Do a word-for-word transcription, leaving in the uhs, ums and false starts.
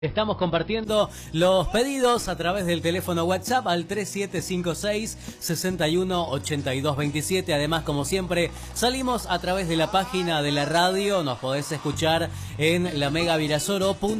Estamos compartiendo los pedidos a través del teléfono WhatsApp al tres siete cinco seis, seis uno ocho dos dos siete. Además, como siempre, salimos a través de la página de la radio. Nos podés escuchar en la mega virasoro punto com.